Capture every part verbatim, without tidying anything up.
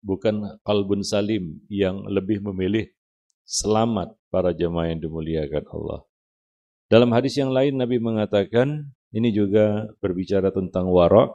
bukan qalbun salim yang lebih memilih selamat para jemaah yang dimuliakan Allah. Dalam hadis yang lain Nabi mengatakan, ini juga berbicara tentang wara',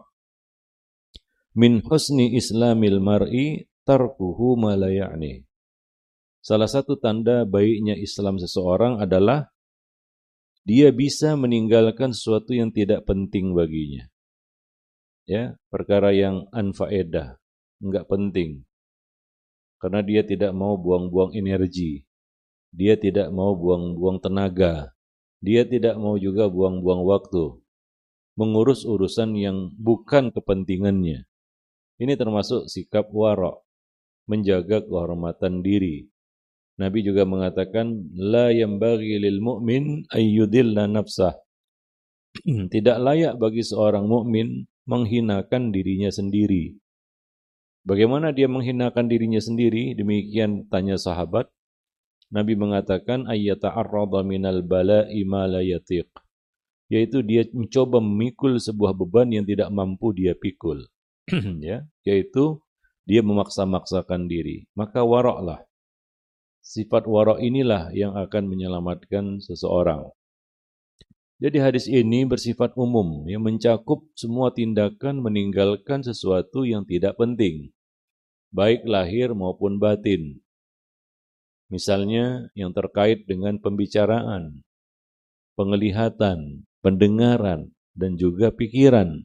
min husni islamil mar'i tarkuhu ma la ya'ni. Salah satu tanda baiknya Islam seseorang adalah dia bisa meninggalkan sesuatu yang tidak penting baginya. Ya, perkara yang anfaedah, enggak penting. Karena dia tidak mau buang-buang energi. Dia tidak mau buang-buang tenaga. Dia tidak mau juga buang-buang waktu mengurus urusan yang bukan kepentingannya. Ini termasuk sikap wara', menjaga kehormatan diri. Nabi juga mengatakan, la yambaghi lil mu'min ayyudilla nafsah. Tidak layak bagi seorang mukmin menghinakan dirinya sendiri. Bagaimana dia menghinakan dirinya sendiri? Demikian tanya sahabat. Nabi mengatakan, ayyata'arrada minal bala'i ma la yatiq. Yaitu dia mencoba memikul sebuah beban yang tidak mampu dia pikul. Ya, yaitu dia memaksa-maksakan diri. Maka wara'lah. Sifat wara' inilah yang akan menyelamatkan seseorang. Jadi hadis ini bersifat umum, yang mencakup semua tindakan meninggalkan sesuatu yang tidak penting, baik lahir maupun batin. Misalnya yang terkait dengan pembicaraan, penglihatan, pendengaran, dan juga pikiran.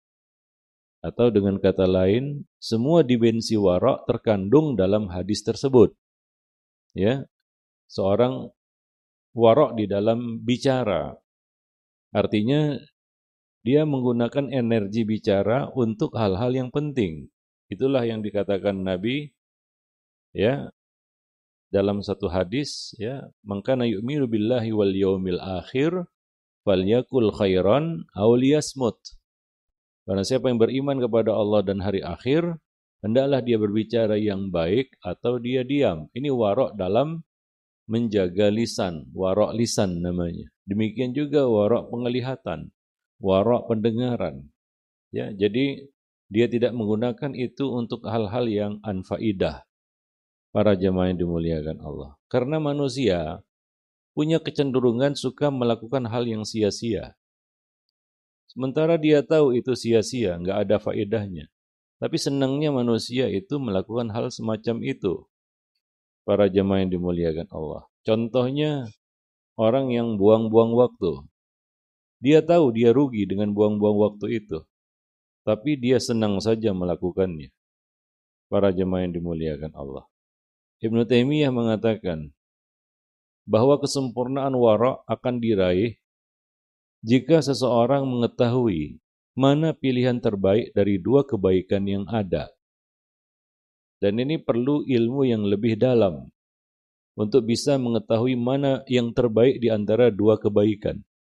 Atau dengan kata lain, semua dimensi wara' terkandung dalam hadis tersebut. Ya, seorang wara' di dalam bicara. Artinya dia menggunakan energi bicara untuk hal-hal yang penting. Itulah yang dikatakan Nabi ya dalam satu hadis ya, man kana yu'minu billahi wal yaumil akhir falyakul khairan aw liyasmut. Karena siapa yang beriman kepada Allah dan hari akhir, hendaklah dia berbicara yang baik atau dia diam. Ini wara' dalam menjaga lisan, wara' lisan namanya. Demikian juga wara' penglihatan, wara' pendengaran. Ya, jadi dia tidak menggunakan itu untuk hal-hal yang anfaidah. Para jemaah yang dimuliakan Allah. Karena manusia punya kecenderungan suka melakukan hal yang sia-sia. Sementara dia tahu itu sia-sia, enggak ada faedahnya. Tapi senangnya manusia itu melakukan hal semacam itu. Para jemaah yang dimuliakan Allah. Contohnya orang yang buang-buang waktu. Dia tahu dia rugi dengan buang-buang waktu itu. Tapi dia senang saja melakukannya. Para jemaah yang dimuliakan Allah. Ibnu Taimiyah mengatakan bahwa kesempurnaan wara' akan diraih jika seseorang mengetahui mana pilihan terbaik dari dua kebaikan yang ada. Dan ini perlu ilmu yang lebih dalam untuk bisa mengetahui mana yang terbaik di antara dua kebaikan.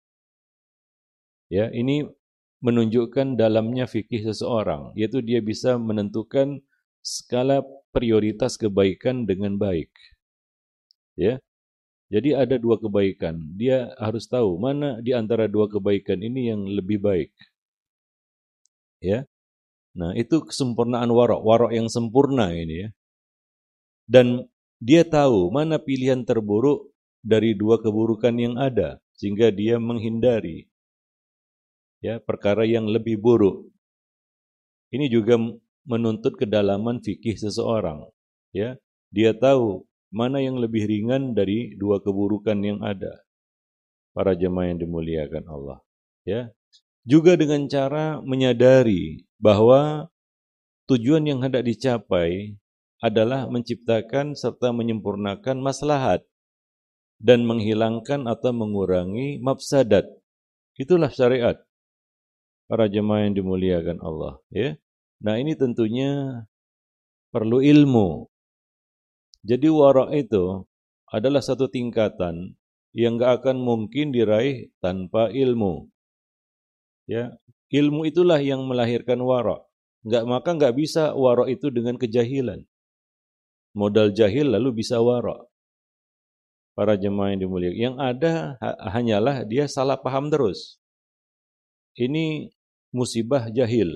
Ya, ini menunjukkan dalamnya fikih seseorang, yaitu dia bisa menentukan skala prioritas kebaikan dengan baik. Ya. Jadi ada dua kebaikan. Dia harus tahu mana di antara dua kebaikan ini yang lebih baik. Ya. Nah, itu kesempurnaan wara', wara' yang sempurna ini ya. Dan dia tahu mana pilihan terburuk dari dua keburukan yang ada sehingga dia menghindari ya perkara yang lebih buruk. Ini juga menuntut kedalaman fikih seseorang, ya. Dia tahu mana yang lebih ringan dari dua keburukan yang ada. Para jemaah yang dimuliakan Allah, ya. Juga dengan cara menyadari bahwa tujuan yang hendak dicapai adalah menciptakan serta menyempurnakan maslahat dan menghilangkan atau mengurangi mafsadat. Itulah syariat. Para jemaah yang dimuliakan Allah, ya. Nah, ini tentunya perlu ilmu. Jadi wara' itu adalah satu tingkatan yang enggak akan mungkin diraih tanpa ilmu. Ya, ilmu itulah yang melahirkan wara'. Enggak, maka enggak bisa wara' itu dengan kejahilan. Modal jahil lalu bisa wara'. Para jemaah yang dimuliakan, yang ada hanyalah dia salah paham terus. Ini musibah jahil,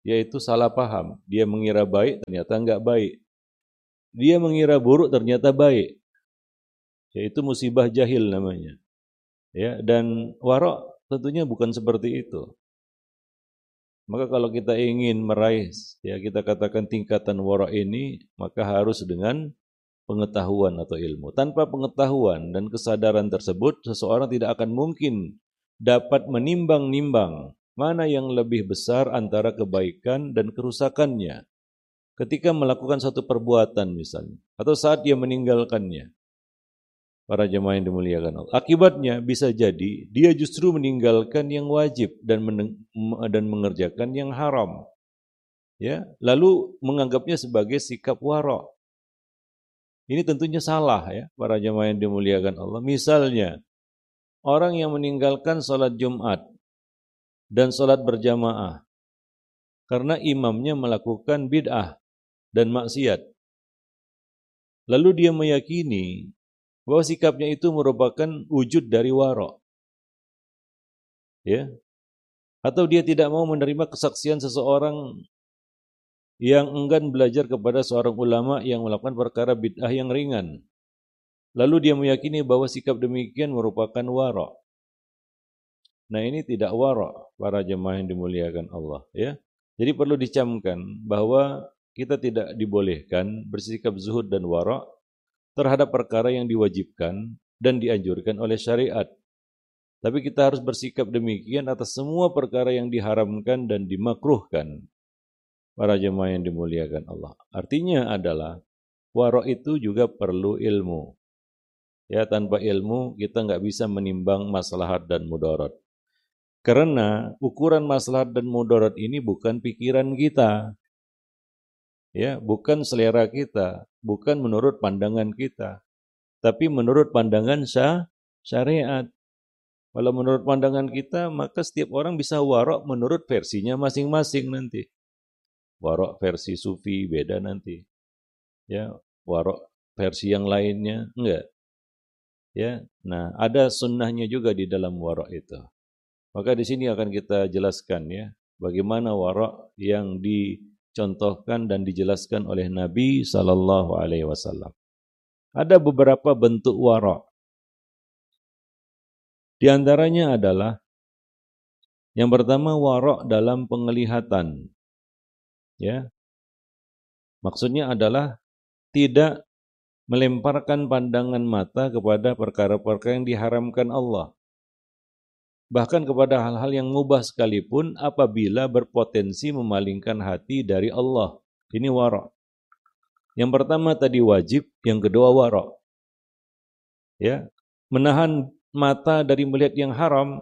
yaitu salah paham. Dia mengira baik, ternyata enggak baik. Dia mengira buruk, ternyata baik. Yaitu musibah jahil namanya. Ya, dan wara' tentunya bukan seperti itu. Maka kalau kita ingin meraih, ya kita katakan tingkatan wara' ini, maka harus dengan pengetahuan atau ilmu. Tanpa pengetahuan dan kesadaran tersebut, seseorang tidak akan mungkin dapat menimbang-nimbang mana yang lebih besar antara kebaikan dan kerusakannya ketika melakukan suatu perbuatan misalnya, atau saat dia meninggalkannya. Para jemaah yang dimuliakan Allah. Akibatnya bisa jadi dia justru meninggalkan yang wajib dan dan mengerjakan yang haram. Ya, lalu menganggapnya sebagai sikap wara'. Ini tentunya salah ya, para jemaah yang dimuliakan Allah. Misalnya, orang yang meninggalkan salat Jumat dan salat berjamaah karena imamnya melakukan bid'ah dan maksiat. Lalu dia meyakini bahwa sikapnya itu merupakan wujud dari wara'. Ya. Atau dia tidak mau menerima kesaksian seseorang yang enggan belajar kepada seorang ulama yang melakukan perkara bid'ah yang ringan. Lalu dia meyakini bahwa sikap demikian merupakan wara'. Nah, ini tidak wara', para jemaah yang dimuliakan Allah, ya. Jadi perlu dicamkan bahwa kita tidak dibolehkan bersikap zuhud dan wara' terhadap perkara yang diwajibkan dan dianjurkan oleh syariat. Tapi kita harus bersikap demikian atas semua perkara yang diharamkan dan dimakruhkan. Para jemaah yang dimuliakan Allah. Artinya adalah wara' itu juga perlu ilmu. Ya, tanpa ilmu kita nggak bisa menimbang maslahat dan mudarat. Karena ukuran maslahat dan mudarat ini bukan pikiran kita. Ya, bukan selera kita, bukan menurut pandangan kita, tapi menurut pandangan syah, syariat. Kalau menurut pandangan kita, maka setiap orang bisa wara' menurut versinya masing-masing nanti. Wara' versi sufi beda nanti. Ya, wara' versi yang lainnya enggak. Ya, nah ada sunnahnya juga di dalam wara' itu. Maka di sini akan kita jelaskan ya, bagaimana wara' yang di contohkan dan dijelaskan oleh Nabi sallallahu alaihi wasallam. Ada beberapa bentuk wara'. Di antaranya adalah yang pertama wara' dalam penglihatan. Ya. Maksudnya adalah tidak melemparkan pandangan mata kepada perkara-perkara yang diharamkan Allah. Bahkan kepada hal-hal yang mubah sekalipun apabila berpotensi memalingkan hati dari Allah. Ini wara'. Yang pertama tadi wajib, yang kedua wara'. Ya, menahan mata dari melihat yang haram.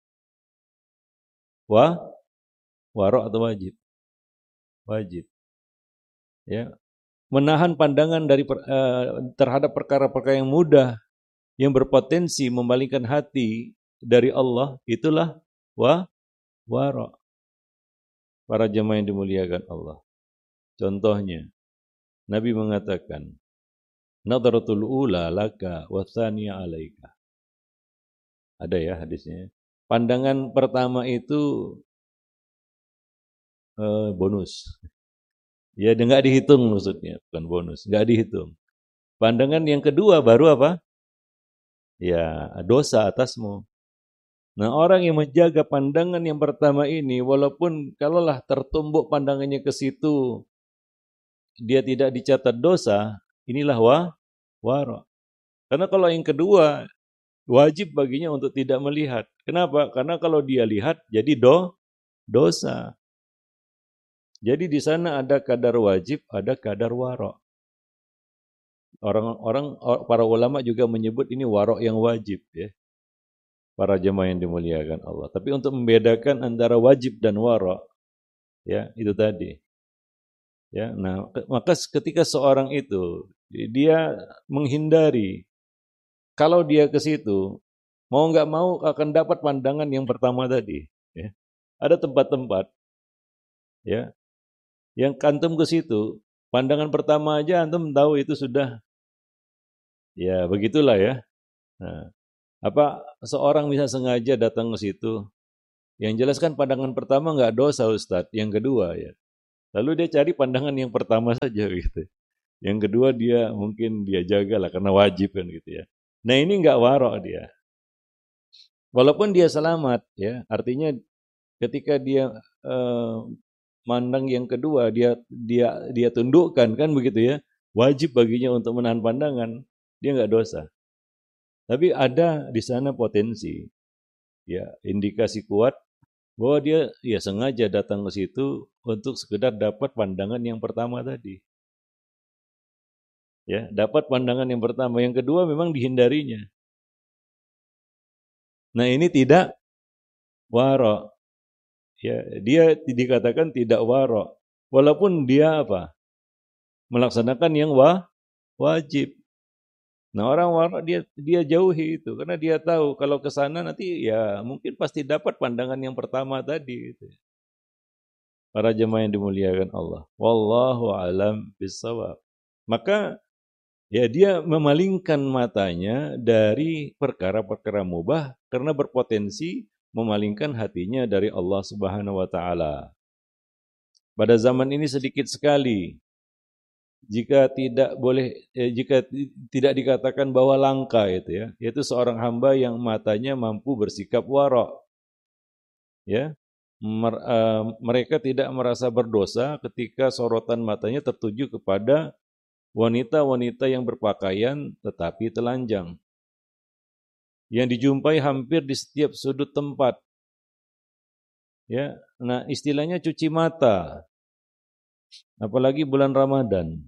Wa wara' atau wajib? Wajib. Ya. Menahan pandangan dari uh, terhadap perkara-perkara yang mudah yang berpotensi memalingkan hati dari Allah, itulah wa wara'. Para jemaah yang dimuliakan Allah. Contohnya, Nabi mengatakan, nadratul ula laka wa tsaniya alaika. Ada ya hadisnya. Pandangan pertama itu eh, bonus. Ya, enggak dihitung maksudnya, bukan bonus, enggak dihitung. Pandangan yang kedua baru apa? Ya, dosa atasmu. Nah, orang yang menjaga pandangan yang pertama ini, walaupun kalaulah tertumbuk pandangannya ke situ, dia tidak dicatat dosa, inilah wa, wara'. Karena kalau yang kedua, wajib baginya untuk tidak melihat. Kenapa? Karena kalau dia lihat, jadi do, dosa. Jadi di sana ada kadar wajib, ada kadar wara'. Orang-orang, para ulama juga menyebut ini wara' yang wajib, ya. Para jemaah yang dimuliakan Allah. Tapi untuk membedakan antara wajib dan wara', ya itu tadi. Ya, nah maka ketika seorang itu dia menghindari, kalau dia ke situ mau nggak mau akan dapat pandangan yang pertama tadi. Ya. Ada tempat-tempat, ya, yang kantum ke situ, pandangan pertama aja antum tahu itu sudah, ya begitulah ya. Nah, apa seorang bisa sengaja datang ke situ? Yang jelas kan pandangan pertama nggak dosa Ustadz. Yang kedua ya, Lalu dia cari pandangan yang pertama saja gitu. Yang kedua dia mungkin dia jaga lah karena wajib kan gitu ya. Nah ini enggak warok dia. Walaupun dia selamat ya, artinya ketika dia eh, mandang yang kedua dia dia dia tundukkan kan begitu ya. Wajib baginya untuk menahan pandangan, dia enggak dosa. Tapi ada di sana potensi ya, indikasi kuat bahwa dia ya sengaja datang ke situ untuk sekedar dapat pandangan yang pertama tadi. Ya, dapat pandangan yang pertama, yang kedua memang dihindarinya. Nah, ini tidak warok. Ya, dia dikatakan tidak warok. Walaupun dia apa? Melaksanakan yang wa, wajib. Nah, orang warok dia dia jauhi itu karena dia tahu kalau ke sana nanti ya mungkin pasti dapat pandangan yang pertama tadi gitu. Para jemaah yang dimuliakan Allah. Wallahu alam bissawab. Maka ya dia memalingkan matanya dari perkara-perkara mubah karena berpotensi memalingkan hatinya dari Allah Subhanahu wa taala. Pada zaman ini sedikit sekali jika tidak boleh eh, jika tidak dikatakan bahwa langka itu ya, yaitu seorang hamba yang matanya mampu bersikap warok. Ya. Mer, uh, mereka tidak merasa berdosa ketika sorotan matanya tertuju kepada wanita-wanita yang berpakaian tetapi telanjang, yang dijumpai hampir di setiap sudut tempat. Ya, nah istilahnya cuci mata. Apalagi bulan Ramadan.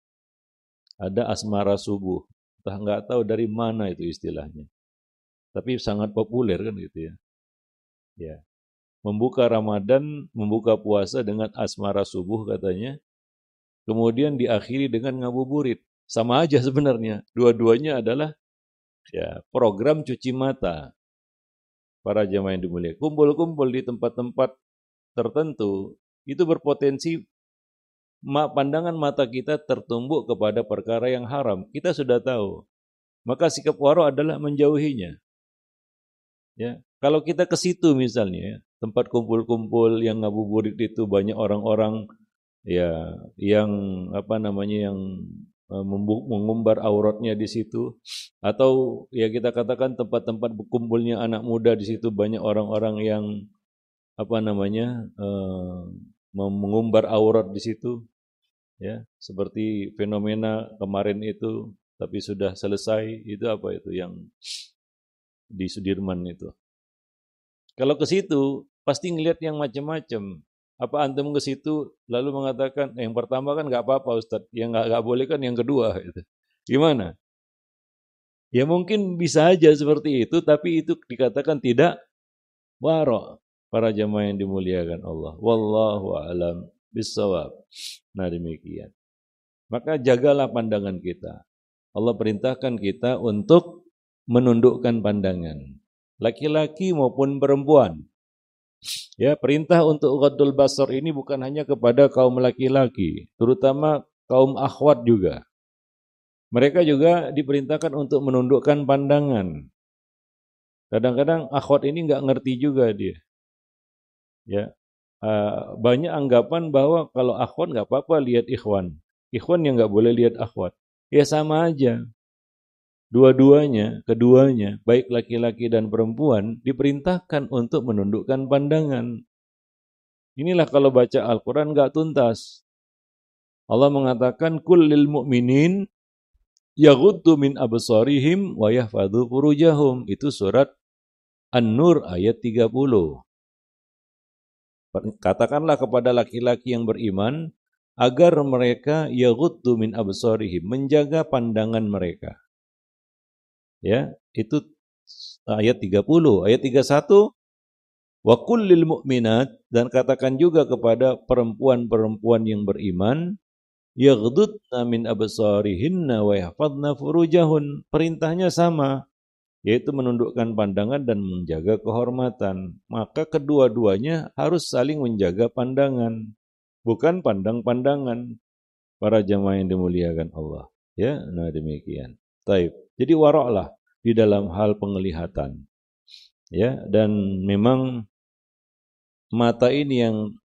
Ada asmara subuh. Entah nggak tahu dari mana itu istilahnya. Tapi sangat populer kan gitu ya. Ya. Membuka Ramadan, membuka puasa dengan asmara subuh katanya. Kemudian diakhiri dengan ngabuburit. Sama aja sebenarnya. Dua-duanya adalah ya program cuci mata. Para jemaah yang dimuliakan, kumpul-kumpul di tempat-tempat tertentu, itu berpotensi pandangan mata kita tertumbuk kepada perkara yang haram. Kita sudah tahu. Maka sikap warok adalah menjauhinya. Ya, kalau kita ke situ misalnya, tempat kumpul-kumpul yang ngabuburit itu banyak orang-orang ya yang apa namanya yang mengumbar auratnya di situ, atau ya kita katakan tempat-tempat berkumpulnya anak muda di situ banyak orang-orang yang apa namanya eh, mengumbar aurat di situ, ya seperti fenomena kemarin itu, tapi sudah selesai itu apa itu yang di Sudirman itu. Kalau ke situ pasti ngelihat yang macam-macam. Apa antum ke situ lalu mengatakan eh, yang pertama kan nggak apa-apa Ustaz, yang nggak nggak boleh kan yang kedua gitu. Gimana? Ya mungkin bisa aja seperti itu, tapi itu dikatakan tidak warok. Para jamaah yang dimuliakan Allah. Wallahu a'lam bissawab. Nah demikian. Maka jagalah pandangan kita. Allah perintahkan kita untuk menundukkan pandangan. Laki-laki maupun perempuan. Ya, perintah untuk ghaddul basar ini bukan hanya kepada kaum laki-laki, terutama kaum akhwat juga. Mereka juga diperintahkan untuk menundukkan pandangan. Kadang-kadang akhwat ini enggak ngerti juga dia. Ya, uh, banyak anggapan bahwa kalau akhwat enggak apa-apa lihat ikhwan. Ikhwan yang enggak boleh lihat akhwat. Ya sama aja. Dua-duanya, keduanya, baik laki-laki dan perempuan, diperintahkan untuk menundukkan pandangan. Inilah kalau baca Al-Quran enggak tuntas. Allah mengatakan, kullil mu'minin yaghuddu min absarihim wa yahfadhu furujahum. Itu surat An-Nur ayat tiga puluh. Katakanlah kepada laki-laki yang beriman, agar mereka yaghuddu min absarihim, menjaga pandangan mereka. Ya, itu ayat tiga puluh. Ayat tiga puluh satu, wa kullil mu'minat, dan katakan juga kepada perempuan-perempuan yang beriman, yaghdudna min absarihinna wa yahfadna furujahun. Perintahnya sama, yaitu menundukkan pandangan dan menjaga kehormatan. Maka kedua-duanya harus saling menjaga pandangan, bukan pandang-pandangan. Para jamaah yang dimuliakan Allah. Ya, nah demikian. Taib. Jadi waroklah di dalam hal penglihatan. Ya, dan memang mata ini yang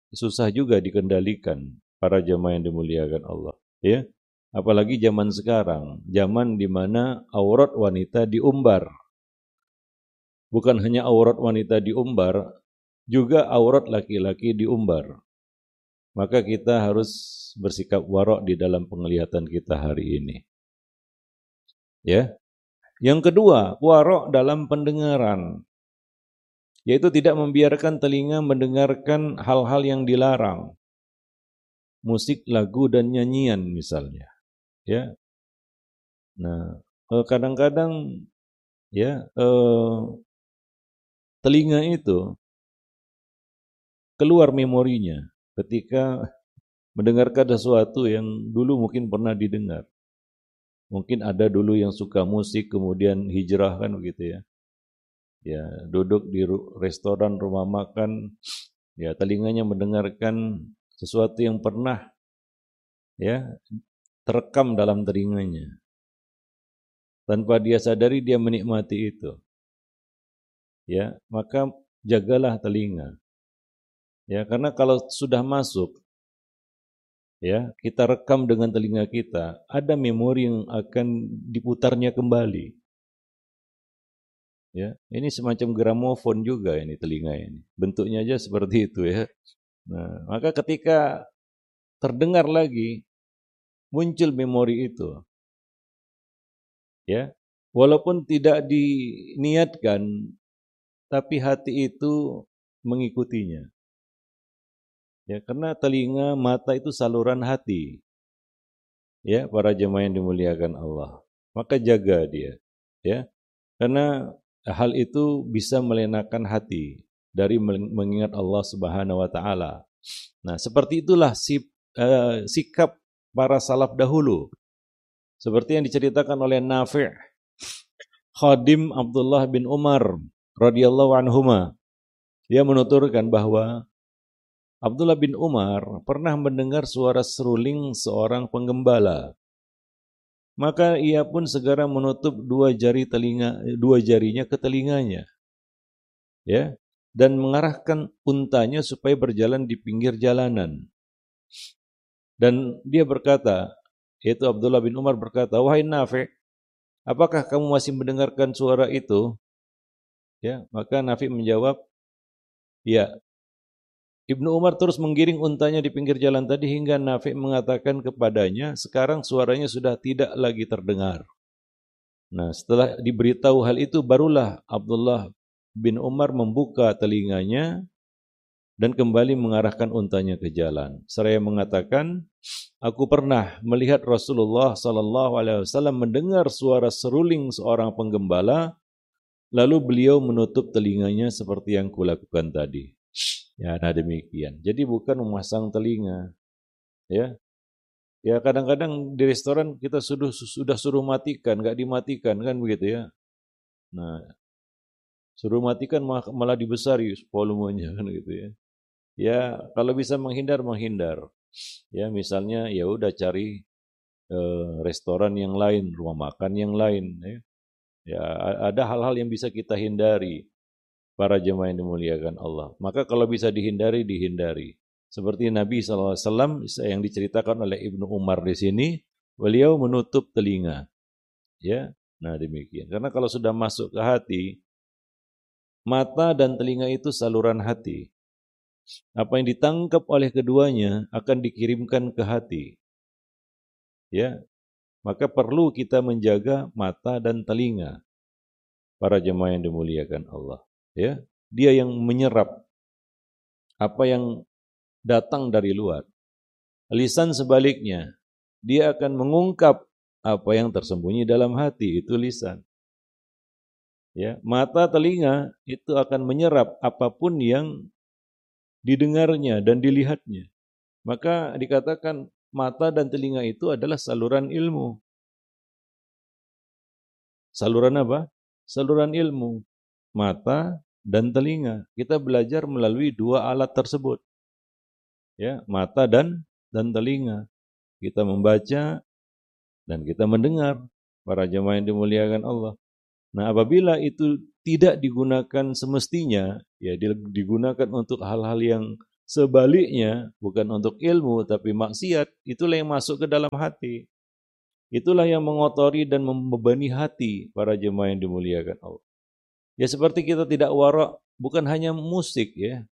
susah juga dikendalikan para jemaah yang dimuliakan Allah, ya. Apalagi zaman sekarang, zaman di mana aurat wanita diumbar. Bukan hanya aurat wanita diumbar, juga aurat laki-laki diumbar. Maka kita harus bersikap warok di dalam penglihatan kita hari ini. Ya. Yang kedua, warok dalam pendengaran. Yaitu tidak membiarkan telinga mendengarkan hal-hal yang dilarang. Musik, lagu, dan nyanyian misalnya. Ya. Nah, kadang-kadang ya eh, telinga itu keluar memorinya ketika mendengarkan sesuatu yang dulu mungkin pernah didengar. Mungkin ada dulu yang suka musik kemudian hijrah kan begitu ya. Ya, duduk di restoran, rumah makan, ya telinganya mendengarkan sesuatu yang pernah ya terekam dalam telinganya. Tanpa dia sadari dia menikmati itu. Ya, maka jagalah telinga. Ya, karena kalau sudah masuk ya, kita rekam dengan telinga kita, ada memori yang akan diputarnya kembali. Ya, ini semacam gramofon juga ini telinga ini. Bentuknya aja seperti itu ya. Nah, maka ketika terdengar lagi muncul memori itu. Ya. Walaupun tidak diniatkan tapi hati itu mengikutinya. Ya, karena telinga, mata itu saluran hati. Ya, para jemaah yang dimuliakan Allah. Maka jaga dia, ya. Karena hal itu bisa melenakan hati dari mengingat Allah Subhanahu wa taala. Nah, seperti itulah sip, uh, sikap para salaf dahulu. Seperti yang diceritakan oleh Nafi', khadim Abdullah bin Umar radhiyallahu anhuma. Dia menuturkan bahwa Abdullah bin Umar pernah mendengar suara seruling seorang penggembala. Maka ia pun segera menutup dua jari telinga, dua jarinya ke telinganya, ya, dan mengarahkan untanya supaya berjalan di pinggir jalanan. Dan dia berkata, yaitu Abdullah bin Umar berkata, wahai Nafi', apakah kamu masih mendengarkan suara itu? Ya, maka Nafi' menjawab, ya. Ibnu Umar terus menggiring untanya di pinggir jalan tadi hingga Nafi' mengatakan kepadanya, sekarang suaranya sudah tidak lagi terdengar. Nah, setelah diberitahu hal itu, barulah Abdullah bin Umar membuka telinganya dan kembali mengarahkan untanya ke jalan. Seraya mengatakan, aku pernah melihat Rasulullah sallallahu alaihi wasallam mendengar suara seruling seorang penggembala, lalu beliau menutup telinganya seperti yang kulakukan tadi. Ya, nah demikian. Jadi bukan memasang telinga. Ya. Ya kadang-kadang di restoran kita sudah sudah suruh matikan, enggak dimatikan kan begitu ya. Nah, suruh matikan malah dibesari volumenya kan gitu ya. Ya, kalau bisa menghindar menghindar. Ya, misalnya ya udah cari eh, restoran yang lain, rumah makan yang lain ya. Ya, ada hal-hal yang bisa kita hindari. Para jemaah yang dimuliakan Allah. Maka kalau bisa dihindari, dihindari. Seperti Nabi shallallahu alaihi wasallam yang diceritakan oleh Ibnu Umar di sini, beliau menutup telinga. Ya, nah demikian. Karena kalau sudah masuk ke hati, mata dan telinga itu saluran hati. Apa yang ditangkap oleh keduanya akan dikirimkan ke hati. Ya, maka perlu kita menjaga mata dan telinga. Para jemaah yang dimuliakan Allah. Ya, dia yang menyerap apa yang datang dari luar. Lisan sebaliknya, dia akan mengungkap apa yang tersembunyi dalam hati, itu lisan. Ya, mata, telinga itu akan menyerap apapun yang didengarnya dan dilihatnya. Maka dikatakan mata dan telinga itu adalah saluran ilmu. Saluran apa? Saluran ilmu. Mata dan telinga. Kita belajar melalui dua alat tersebut. Ya, mata dan dan telinga. Kita membaca dan kita mendengar. Para jemaah yang dimuliakan Allah. Nah, apabila itu tidak digunakan semestinya, ya digunakan untuk hal-hal yang Sebaliknya, bukan untuk ilmu, tapi maksiat, itulah yang masuk ke dalam hati. Itulah yang mengotori dan membebani hati para jemaah yang dimuliakan Allah. Ya seperti kita tidak warak, bukan hanya musik ya.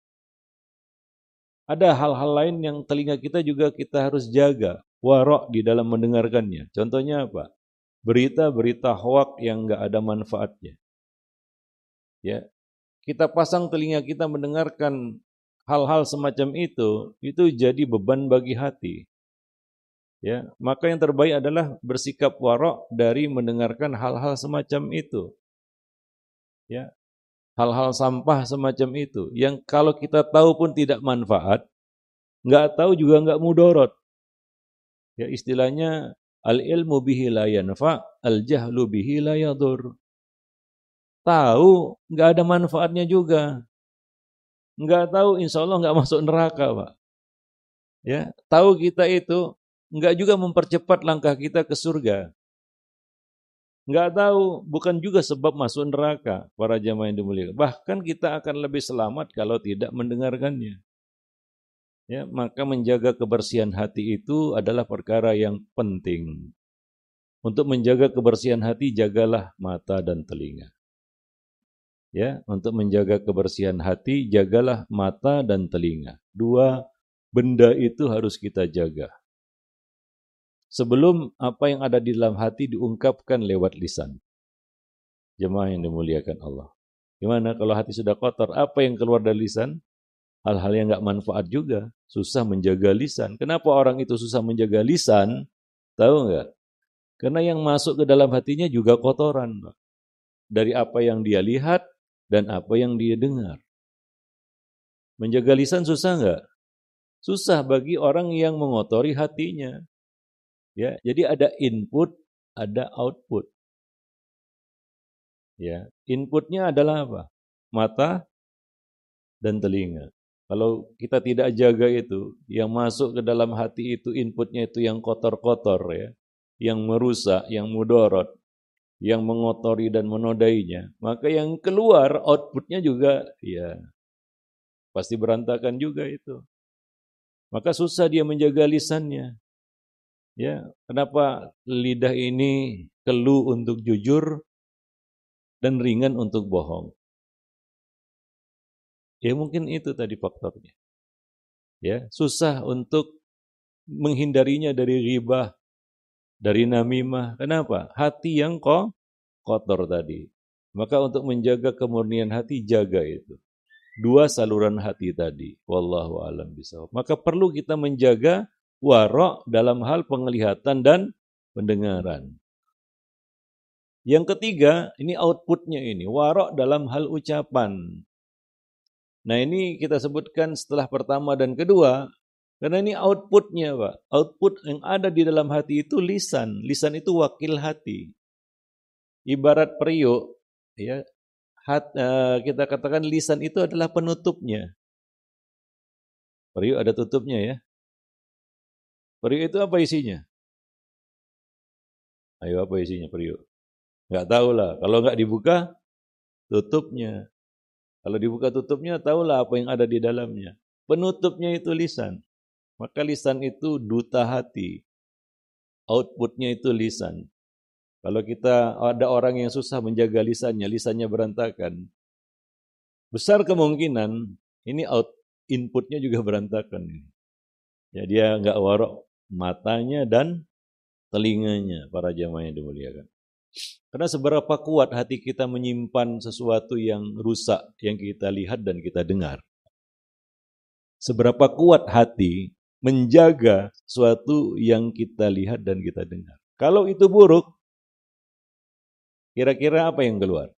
Ada hal-hal lain yang telinga kita juga kita harus jaga, warak di dalam mendengarkannya. Contohnya apa? Berita-berita hoak yang enggak ada manfaatnya. Ya. Kita pasang telinga kita mendengarkan hal-hal semacam itu, itu jadi beban bagi hati. Ya, maka yang terbaik adalah bersikap warak dari mendengarkan hal-hal semacam itu. Ya, hal-hal sampah semacam itu, yang kalau kita tahu pun tidak manfaat, nggak tahu juga nggak mudarat. Ya, istilahnya al-ilmu bihi la yanfa, al-jahlu bihi la yadur. Tahu nggak ada manfaatnya juga. Nggak tahu insya Allah nggak masuk neraka, Pak. Ya, tahu kita itu nggak juga mempercepat langkah kita ke surga. Nggak tahu, bukan juga sebab masuk neraka para jamaah yang dimuliakan. Bahkan kita akan lebih selamat kalau tidak mendengarkannya. Ya, maka menjaga kebersihan hati itu adalah perkara yang penting. Untuk menjaga kebersihan hati, jagalah mata dan telinga. Ya, untuk menjaga kebersihan hati, jagalah mata dan telinga. Dua benda itu harus kita jaga. Sebelum apa yang ada di dalam hati diungkapkan lewat lisan. Jemaah yang dimuliakan Allah. Gimana kalau hati sudah kotor, apa yang keluar dari lisan? Hal-hal yang enggak manfaat juga. Susah menjaga lisan. Kenapa orang itu susah menjaga lisan? Tahu enggak? Karena yang masuk ke dalam hatinya juga kotoran. Dari apa yang dia lihat dan apa yang dia dengar. Menjaga lisan susah enggak? Susah bagi orang yang mengotori hatinya. Ya, jadi ada input, ada output. Ya, inputnya adalah apa? Mata dan telinga. Kalau kita tidak jaga itu, yang masuk ke dalam hati itu inputnya itu yang kotor-kotor ya, yang merusak, yang mudarat, yang mengotori dan menodainya, maka yang keluar outputnya juga ya pasti berantakan juga itu. Maka susah dia menjaga lisannya. Ya, kenapa lidah ini keluh untuk jujur dan ringan untuk bohong? Ya mungkin itu tadi faktornya. Ya, susah untuk menghindarinya dari ghibah, dari namimah. Kenapa? Hati yang kok kotor tadi. Maka untuk menjaga kemurnian hati, jaga itu. Dua saluran hati tadi. Wallahu a'lam bishawab. Maka perlu kita menjaga warak dalam hal penglihatan dan pendengaran. Yang ketiga, ini outputnya ini. Warak dalam hal ucapan. Nah ini kita sebutkan setelah pertama dan kedua. Karena ini outputnya Pak. Output yang ada di dalam hati itu lisan. Lisan itu wakil hati. Ibarat periuk, ya, hat, uh, kita katakan lisan itu adalah penutupnya. Periuk ada tutupnya ya. Periuk itu apa isinya? Ayo apa isinya periuk? Enggak tahu lah. Kalau enggak dibuka, tutupnya. Kalau dibuka tutupnya, tahulah apa yang ada di dalamnya. Penutupnya itu lisan. Maka lisan itu duta hati. Outputnya itu lisan. Kalau kita ada orang yang susah menjaga lisannya, lisannya berantakan. Besar kemungkinan ini out inputnya juga berantakan. Ya dia enggak warak matanya dan telinganya para jamaah yang dimuliakan. Karena seberapa kuat hati kita menyimpan sesuatu yang rusak yang kita lihat dan kita dengar. Seberapa kuat hati menjaga sesuatu yang kita lihat dan kita dengar. Kalau itu buruk, kira-kira apa yang keluar?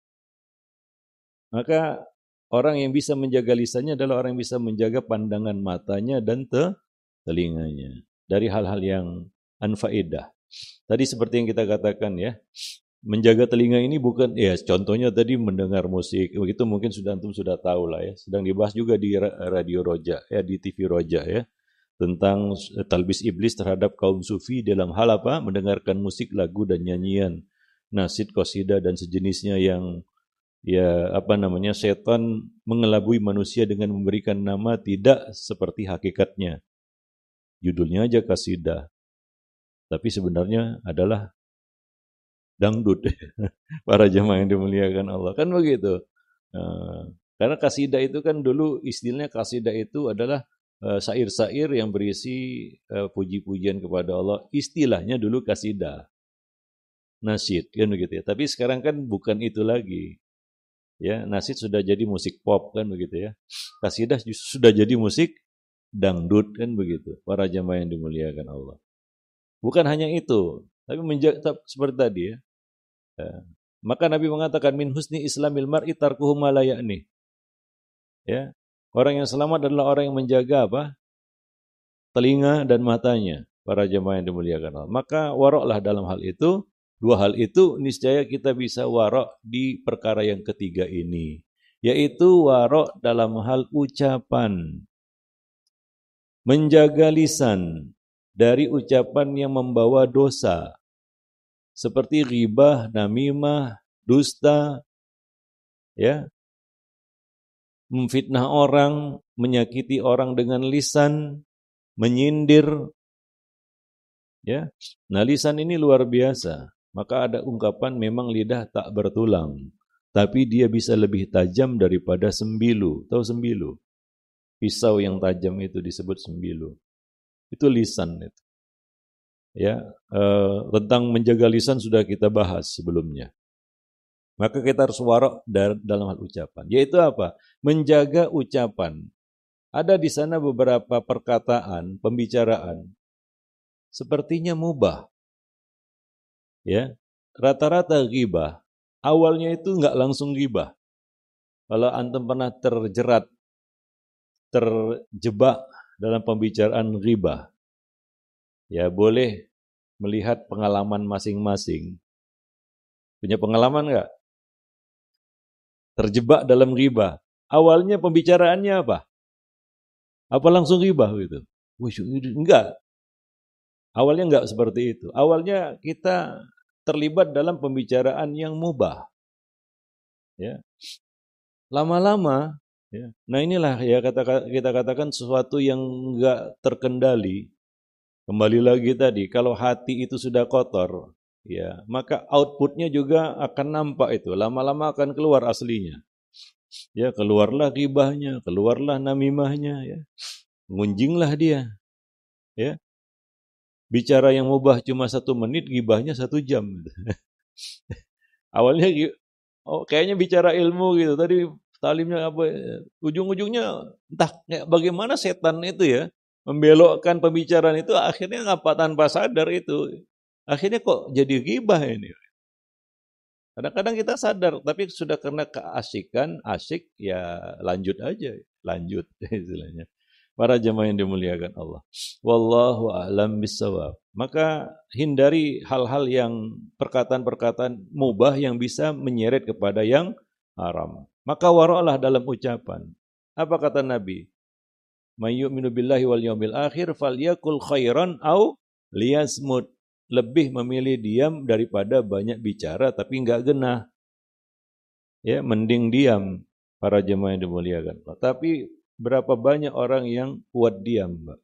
Maka orang yang bisa menjaga lisannya adalah orang yang bisa menjaga pandangan matanya dan te telinganya dari hal-hal yang anfaedah. Tadi seperti yang kita katakan ya, menjaga telinga ini bukan ya contohnya tadi mendengar musik, begitu mungkin sudah antum sudah tahu lah ya, sedang dibahas juga di radio Roja ya, di T V Roja ya, tentang talbis iblis terhadap kaum sufi dalam hal apa? Mendengarkan musik, lagu dan nyanyian, nasyid, qasidah dan sejenisnya yang ya apa namanya setan mengelabui manusia dengan memberikan nama tidak seperti hakikatnya. Judulnya aja kasidah, tapi sebenarnya adalah dangdut. Para jemaah yang dimuliakan Allah, kan begitu. Uh, karena kasidah itu kan dulu istilahnya kasidah itu adalah uh, syair-syair yang berisi uh, puji-pujian kepada Allah. Istilahnya dulu kasidah, nasyid kan begitu ya. Tapi sekarang kan bukan itu lagi. Ya, nasyid sudah jadi musik pop kan begitu ya. Kasidah sudah jadi musik dangdut kan begitu. Para jemaah yang dimuliakan Allah. Bukan hanya itu, tapi menjaga seperti tadi ya. Ya. Maka Nabi mengatakan min husni islamil mar'i tarkuhu ma la ya'ni. Ya. Orang yang selamat adalah orang yang menjaga apa? Telinga dan matanya. Para jemaah yang dimuliakan Allah. Maka waroklah dalam hal itu. Dua hal itu niscaya kita bisa warok di perkara yang ketiga ini. Yaitu warok dalam hal ucapan. Menjaga lisan dari ucapan yang membawa dosa. Seperti ghibah, namimah, dusta, ya, memfitnah orang, menyakiti orang dengan lisan, menyindir, ya. Nah, lisan ini luar biasa. Maka ada ungkapan memang lidah tak bertulang, tapi dia bisa lebih tajam daripada sembilu. Tahu sembilu? Pisau yang tajam itu disebut sembilu. Itu lisan itu. Ya, eh, tentang menjaga lisan sudah kita bahas sebelumnya. Maka kita harus warok dalam hal ucapan. Yaitu apa? Menjaga ucapan. Ada di sana beberapa perkataan, pembicaraan, sepertinya mubah. Ya, rata-rata ghibah. Awalnya itu enggak langsung ghibah. Kalau antum pernah terjerat, terjebak dalam pembicaraan ghibah, ya boleh melihat pengalaman masing-masing. Punya pengalaman enggak? Terjebak dalam ghibah. Awalnya pembicaraannya apa? Apa langsung ghibah gitu? Enggak. Awalnya enggak seperti itu. Awalnya kita terlibat dalam pembicaraan yang mubah. Ya. Lama-lama, ya. Nah inilah ya kata, kita katakan sesuatu yang enggak terkendali. Kembali lagi tadi, kalau hati itu sudah kotor, ya, maka outputnya juga akan nampak itu. Lama-lama akan keluar aslinya. Ya, keluarlah ghibahnya, keluarlah namimahnya, ya. Ngunjinglah dia. Ya. Bicara yang mubah cuma satu menit, ghibahnya satu jam. Awalnya, oh kayaknya bicara ilmu gitu. Tadi talimnya apa? Ujung-ujungnya entah bagaimana setan itu ya membelokkan pembicaraan itu, akhirnya apa tanpa sadar itu. Akhirnya kok jadi ghibah ini. Kadang-kadang kita sadar, tapi sudah karena keasikan, asik ya lanjut aja, lanjut istilahnya. Para jemaah yang dimuliakan Allah. Wallahu a'lam bissawab. Maka hindari hal-hal yang perkataan-perkataan mubah yang bisa menyeret kepada yang haram. Maka waroklah dalam ucapan. Apa kata Nabi? May yu'minu billahi wal yaumil akhir falyakul khairan au liyasmut. Lebih memilih diam daripada banyak bicara tapi enggak genah. Ya, mending diam para jemaah yang dimuliakan Allah. Tapi berapa banyak orang yang kuat diam, Mbak.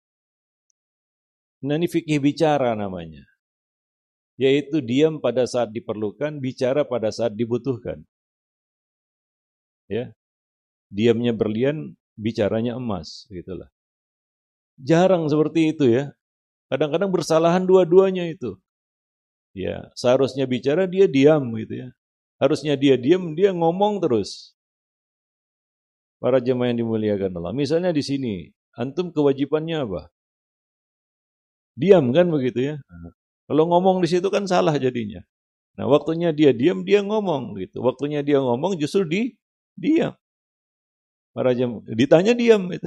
Nah, ini fikih bicara namanya. Yaitu diam pada saat diperlukan, bicara pada saat dibutuhkan. Ya. Diamnya berlian, bicaranya emas, gitulah. Jarang seperti itu ya. Kadang-kadang bersalahan dua-duanya itu. Ya, seharusnya bicara dia diam gitu ya. Harusnya dia diam, dia ngomong terus. Para jemaah yang dimuliakan Allah. Misalnya di sini, antum kewajibannya apa? Diam kan begitu ya. Nah, kalau ngomong di situ kan salah jadinya. Nah, waktunya dia diam, dia ngomong gitu. Waktunya dia ngomong justru di diam. Para jemaah ditanya diam gitu.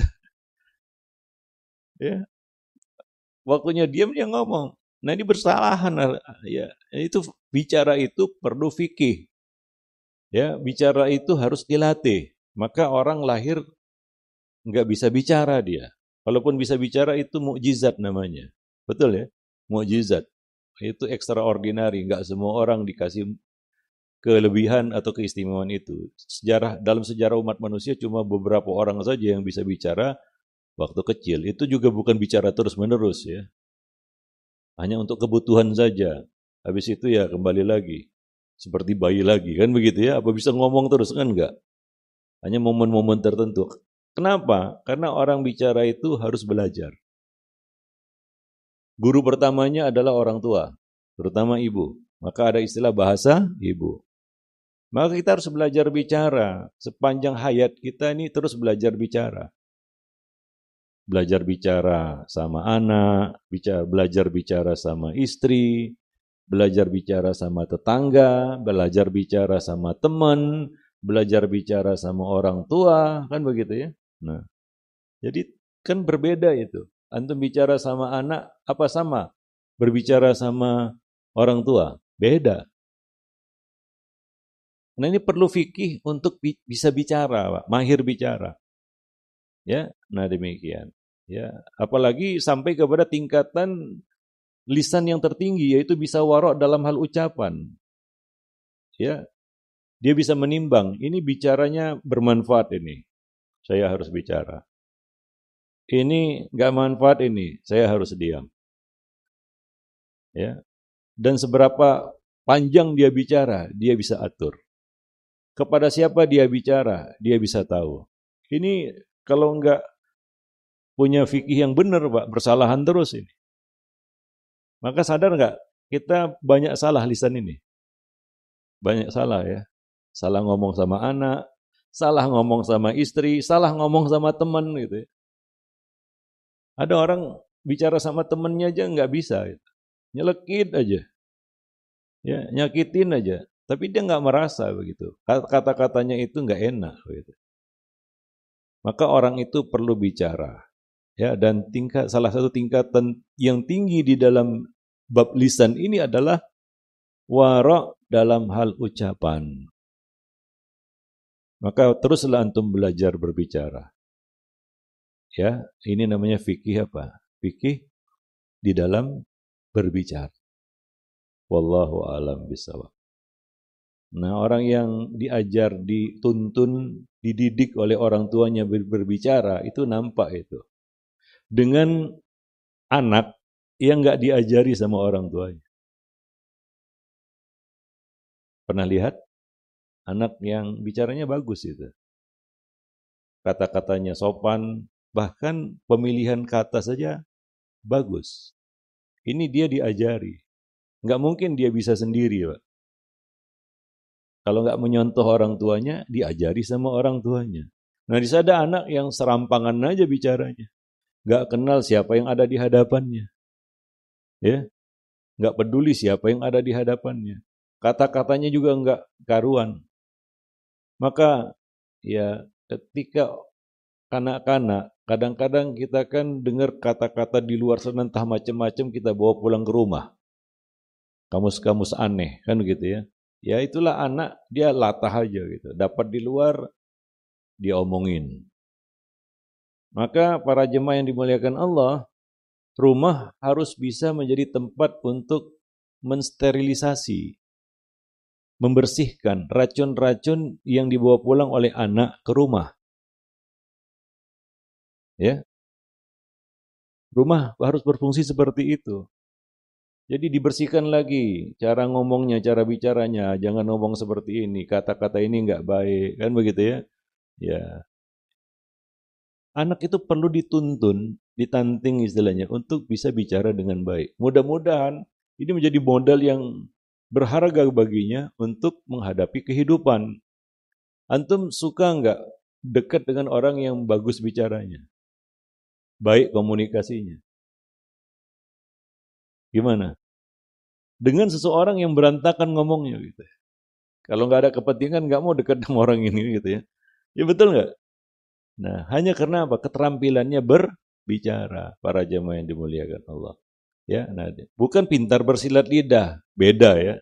Ya. Waktunya diam dia ngomong. Nah, ini bersalahan ya. Itu bicara itu perlu fikih. Ya, bicara itu harus dilatih. Maka orang lahir enggak bisa bicara dia. Walaupun bisa bicara itu mukjizat namanya. Betul ya? Mukjizat. Itu extraordinary, enggak semua orang dikasih kelebihan atau keistimewaan itu. Sejarah dalam sejarah umat manusia cuma beberapa orang saja yang bisa bicara waktu kecil. Itu juga bukan bicara terus-menerus ya. Hanya untuk kebutuhan saja. Habis itu ya kembali lagi. Seperti bayi lagi kan begitu ya. Apa bisa ngomong terus kan enggak? Hanya momen-momen tertentu. Kenapa? Karena orang bicara itu harus belajar. Guru pertamanya adalah orang tua, terutama ibu. Maka ada istilah bahasa ibu. Maka kita harus belajar bicara. Sepanjang hayat kita ini terus belajar bicara. Belajar bicara sama anak, bicara, belajar bicara sama istri, belajar bicara sama tetangga, belajar bicara sama teman, belajar bicara sama orang tua, kan begitu ya. Nah, jadi kan berbeda itu. Antum bicara sama anak, apa sama? Berbicara sama orang tua, beda. Nah ini perlu fikih untuk bi- bisa bicara, Pak. Mahir bicara. Ya, nah demikian. Ya, apalagi sampai kepada tingkatan lisan yang tertinggi, yaitu bisa warok dalam hal ucapan. Ya, dia bisa menimbang. Ini bicaranya bermanfaat ini, saya harus bicara. Ini nggak manfaat ini, saya harus diam. Ya, dan seberapa panjang dia bicara, dia bisa atur. Kepada siapa dia bicara, dia bisa tahu. Ini kalau enggak punya fikih yang benar, Pak, bersalahan terus ini. Maka sadar enggak, kita banyak salah lisan ini. Banyak salah ya. Salah ngomong sama anak, salah ngomong sama istri, salah ngomong sama teman gitu ya. Ada orang bicara sama temannya aja enggak bisa. Gitu. Nyelekit aja. Ya, nyakitin aja. Tapi dia enggak merasa begitu. Kata-katanya itu enggak enak begitu. Maka orang itu perlu bicara. Ya, dan tingkat salah satu tingkatan yang tinggi di dalam bab lisan ini adalah wara' dalam hal ucapan. Maka teruslah antum belajar berbicara. Ya, ini namanya fikih apa? Fikih di dalam berbicara. Wallahu a'lam bishawab. Nah, orang yang diajar, dituntun, dididik oleh orang tuanya berbicara, itu nampak itu. Dengan anak yang enggak diajari sama orang tuanya. Pernah lihat? Anak yang bicaranya bagus itu. Kata-katanya sopan, bahkan pemilihan kata saja bagus. Ini dia diajari. Enggak mungkin dia bisa sendiri, Pak. Kalau enggak menyontoh orang tuanya, diajari sama orang tuanya. Nah, di sana ada anak yang serampangan aja bicaranya. Enggak kenal siapa yang ada di hadapannya. Ya. Enggak peduli siapa yang ada di hadapannya. Kata-katanya juga enggak karuan. Maka ya ketika kanak-kanak, kadang-kadang kita kan dengar kata-kata di luar sana entah macam-macam, kita bawa pulang ke rumah. Kamus-kamus aneh, kan gitu ya. Ya itulah anak, dia latah aja gitu. Dapat di luar, dia omongin. Maka para jemaah yang dimuliakan Allah, rumah harus bisa menjadi tempat untuk mensterilisasi, membersihkan racun-racun yang dibawa pulang oleh anak ke rumah. Ya, rumah harus berfungsi seperti itu. Jadi dibersihkan lagi cara ngomongnya, cara bicaranya, jangan ngomong seperti ini, kata-kata ini enggak baik, kan begitu ya? Ya. Anak itu perlu dituntun, ditanting istilahnya untuk bisa bicara dengan baik. Mudah-mudahan ini menjadi modal yang berharga baginya untuk menghadapi kehidupan. Antum suka enggak dekat dengan orang yang bagus bicaranya? Baik komunikasinya. Gimana? Dengan seseorang yang berantakan ngomongnya gitu. Kalau nggak ada kepentingan nggak mau dekat sama orang ini gitu ya. Ya betul nggak? Nah, hanya karena apa? Keterampilannya berbicara, para jemaah yang dimuliakan Allah. Ya, nah, bukan pintar bersilat lidah, beda ya.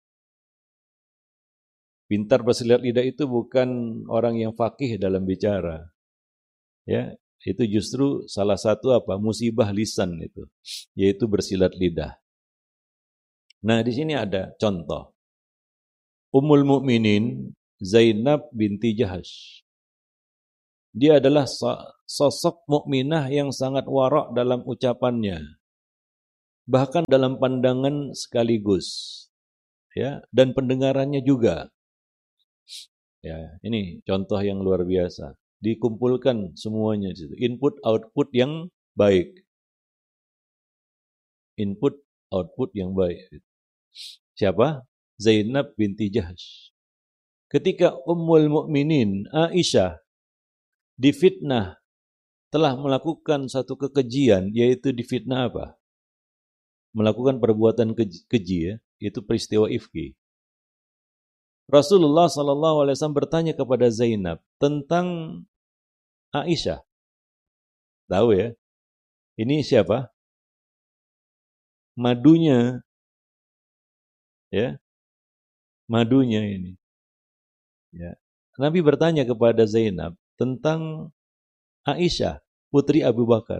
Pintar bersilat lidah itu bukan orang yang faqih dalam bicara. Ya, itu justru salah satu apa? Musibah lisan itu, yaitu bersilat lidah. Nah, di sini ada contoh. Ummul Mukminin Zainab binti Jahash. Dia adalah sosok mukminah yang sangat warak dalam ucapannya, bahkan dalam pandangan sekaligus, ya, dan pendengarannya juga. Ya, ini contoh yang luar biasa. Dikumpulkan semuanya di situ. Input output yang baik. Input output yang baik. Siapa? Zainab binti Jahash. Ketika Ummul Mukminin Aisyah difitnah telah melakukan satu kekejian, yaitu difitnah apa? Melakukan perbuatan keji, ya, itu peristiwa ifki. Rasulullah sallallahu alaihi wasallam bertanya kepada Zainab tentang Aisyah. Tahu ya? Ini siapa? Madunya, ya, madunya ini. Ya. Nabi bertanya kepada Zainab tentang Aisyah, putri Abu Bakar.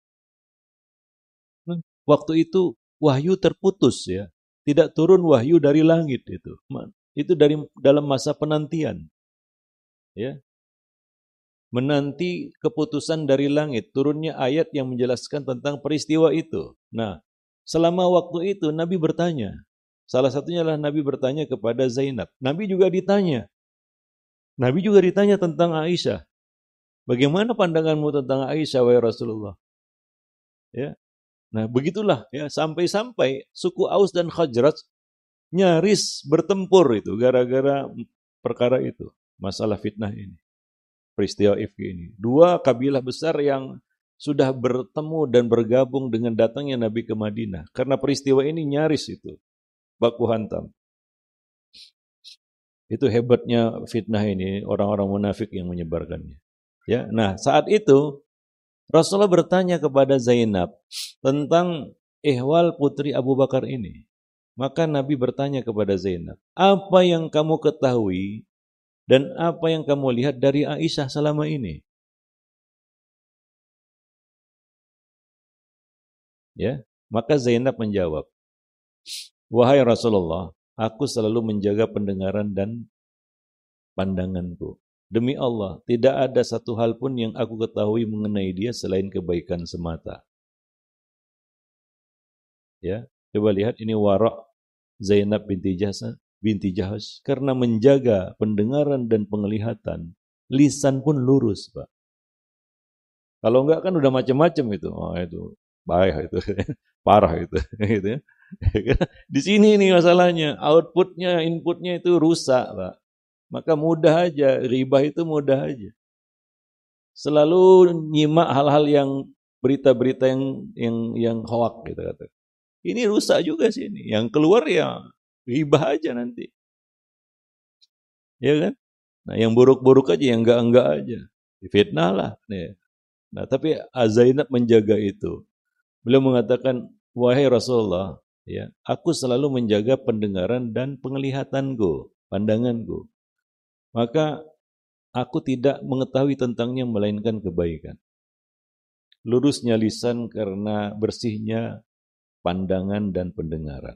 Waktu itu wahyu terputus, ya. Tidak turun wahyu dari langit itu. Itu dari dalam masa penantian. Ya. Menanti keputusan dari langit, turunnya ayat yang menjelaskan tentang peristiwa itu. Nah, selama waktu itu Nabi bertanya. Salah satunya adalah Nabi bertanya kepada Zainab. Nabi juga ditanya. Nabi juga ditanya tentang Aisyah. Bagaimana pandanganmu tentang Aisyah, wahai Rasulullah? Ya. Nah, begitulah, ya, sampai-sampai suku Aus dan Khazraj nyaris bertempur itu gara-gara perkara itu, masalah fitnah ini, peristiwa ifki ini. Dua kabilah besar yang sudah bertemu dan bergabung dengan datangnya Nabi ke Madinah. Karena peristiwa ini nyaris itu baku hantam. Itu hebatnya fitnah ini, orang-orang munafik yang menyebarkannya. Ya, nah saat itu Rasulullah bertanya kepada Zainab tentang ihwal putri Abu Bakar ini. Maka Nabi bertanya kepada Zainab, apa yang kamu ketahui dan apa yang kamu lihat dari Aisyah selama ini? Ya, maka Zainab menjawab, wahai Rasulullah, aku selalu menjaga pendengaran dan pandanganku. Demi Allah, tidak ada satu hal pun yang aku ketahui mengenai dia selain kebaikan semata. Ya, coba lihat ini warak Zainab binti Jahash, binti Jahash karena menjaga pendengaran dan penglihatan, lisan pun lurus, Pak. Kalau enggak kan udah macam-macam itu. Oh, itu bahaya itu. Parah itu, gitu ya. Di sini nih masalahnya, outputnya, inputnya itu rusak, Pak. Maka mudah aja, ribah itu mudah aja. Selalu nyimak hal-hal yang berita-berita yang yang yang hoak gitu kata. Ini rusak juga sih ini. Yang keluar ya ribah aja nanti. Ya kan? Nah, yang buruk-buruk aja, yang enggak-enggak aja. Fitnah lah. Nah, tapi Zainab menjaga itu. Beliau mengatakan, wahai Rasulullah, ya, aku selalu menjaga pendengaran dan penglihatanku, pandanganku. Maka aku tidak mengetahui tentangnya melainkan kebaikan. Lurusnya lisan karena bersihnya pandangan dan pendengaran.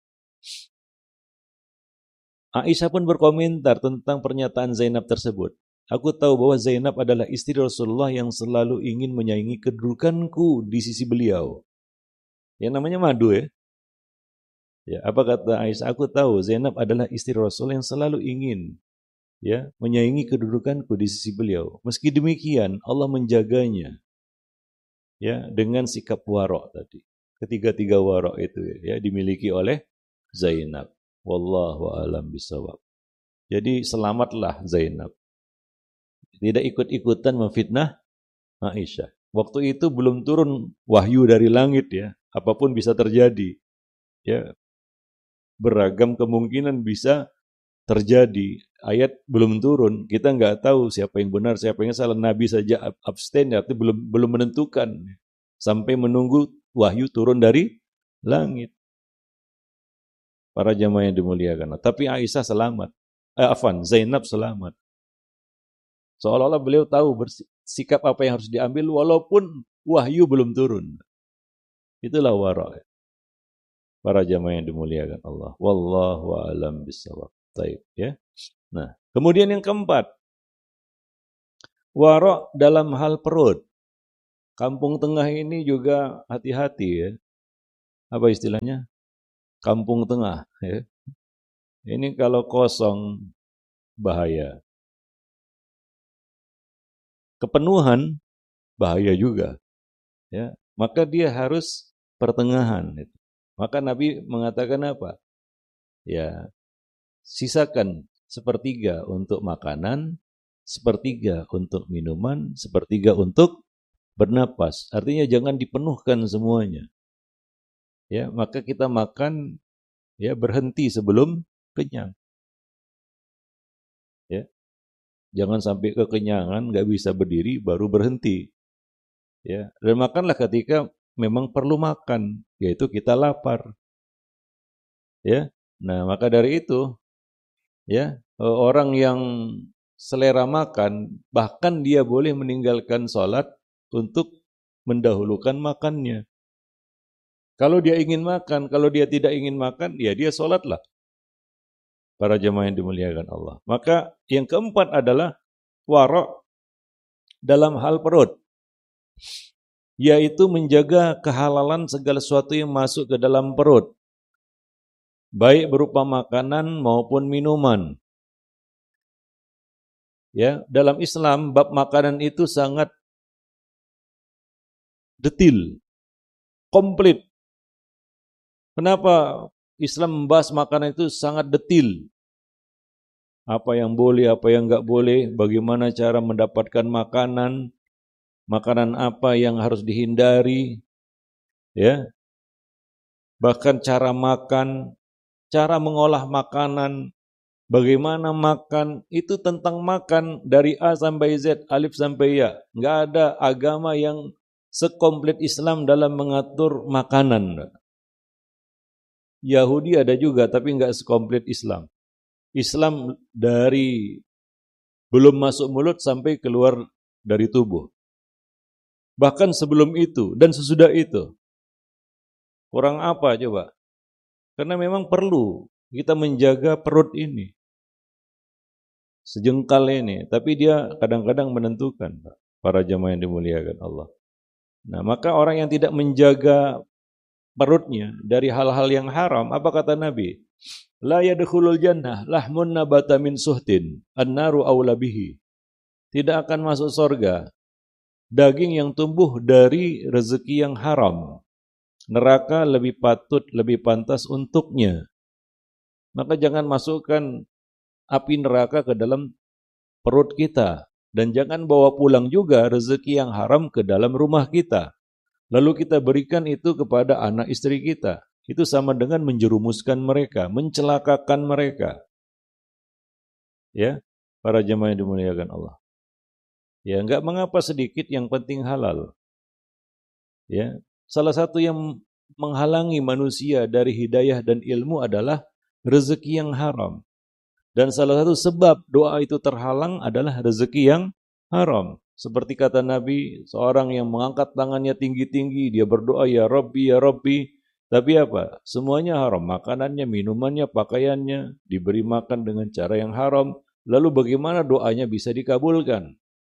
Aisyah pun berkomentar tentang pernyataan Zainab tersebut. Aku tahu bahwa Zainab adalah istri Rasulullah yang selalu ingin menyaingi kedudukanku di sisi beliau. Yang namanya madu ya. Ya, apa kata Aisyah? Aku tahu Zainab adalah istri Rasul yang selalu ingin ya menyaingi kedudukanku di sisi beliau. Meski demikian Allah menjaganya ya dengan sikap warok tadi. Ketiga-tiga warok itu ya dimiliki oleh Zainab. Wallahu a'lam bishawab. Jadi selamatlah Zainab. Tidak ikut-ikutan memfitnah Aisyah. Waktu itu belum turun wahyu dari langit ya. Apapun bisa terjadi. Ya. Beragam kemungkinan bisa terjadi. Ayat belum turun, kita nggak tahu siapa yang benar, siapa yang salah. Nabi saja abstain, artinya belum belum menentukan sampai menunggu wahyu turun dari langit. Para jamaah yang dimuliakan. Tapi Aisyah selamat. Eh, afan, Zainab selamat. Seolah-olah beliau tahu bersikap apa yang harus diambil walaupun wahyu belum turun. Itulah wara'. Para jamaah yang dimuliakan Allah. Wallahu a'lam bishawab. Taib, ya. Nah, kemudian yang keempat, wara' dalam hal perut. Kampung tengah ini juga hati-hati ya. Apa istilahnya? Kampung tengah ya. Ini kalau kosong bahaya. Kepenuhan bahaya juga. Ya, maka dia harus pertengahan. Maka Nabi mengatakan apa? Ya, sisakan sepertiga untuk makanan, sepertiga untuk minuman, sepertiga untuk bernapas. Artinya jangan dipenuhkan semuanya. Ya, maka kita makan ya berhenti sebelum kenyang. Ya. Jangan sampai kekenyangan, nggak bisa berdiri baru berhenti. Ya, dan makanlah ketika memang perlu makan, yaitu kita lapar. Ya. Nah, maka dari itu ya, orang yang selera makan bahkan dia boleh meninggalkan sholat untuk mendahulukan makannya. Kalau dia ingin makan, kalau dia tidak ingin makan, ya dia sholatlah. Para jemaah yang dimuliakan Allah. Maka yang keempat adalah wara' dalam hal perut, yaitu menjaga kehalalan segala sesuatu yang masuk ke dalam perut, baik berupa makanan maupun minuman. Ya, dalam Islam bab makanan itu sangat detil, komplit. Kenapa Islam membahas makanan itu sangat detil? Apa yang boleh, apa yang enggak boleh, bagaimana cara mendapatkan makanan, makanan apa yang harus dihindari, ya. Bahkan cara makan, cara mengolah makanan, bagaimana makan, itu tentang makan dari A sampai Z, alif sampai ya. Enggak ada agama yang sekomplit Islam dalam mengatur makanan. Yahudi ada juga tapi enggak sekomplit Islam. Islam dari belum masuk mulut sampai keluar dari tubuh. Bahkan sebelum itu dan sesudah itu. Kurang apa coba? Karena memang perlu kita menjaga perut ini. Sejengkal ini, tapi dia kadang-kadang menentukan, para jemaah yang dimuliakan Allah. Nah, maka orang yang tidak menjaga perutnya dari hal-hal yang haram, apa kata Nabi? La yadkhulul jannah lahmun nabata min suhtin, an-naru aula bihi. Tidak akan masuk surga daging yang tumbuh dari rezeki yang haram. Neraka lebih patut, lebih pantas untuknya. Maka jangan masukkan api neraka ke dalam perut kita. Dan jangan bawa pulang juga rezeki yang haram ke dalam rumah kita. Lalu kita berikan itu kepada anak istri kita. Itu sama dengan menjerumuskan mereka, mencelakakan mereka. Ya, para jemaah yang dimuliakan Allah. Ya, enggak mengapa sedikit, yang penting halal. Ya, salah satu yang menghalangi manusia dari hidayah dan ilmu adalah rezeki yang haram. Dan salah satu sebab doa itu terhalang adalah rezeki yang haram. Seperti kata Nabi, seorang yang mengangkat tangannya tinggi-tinggi, dia berdoa, ya Rabbi, ya Rabbi. Tapi apa? Semuanya haram. Makanannya, minumannya, pakaiannya, diberi makan dengan cara yang haram. Lalu bagaimana doanya bisa dikabulkan?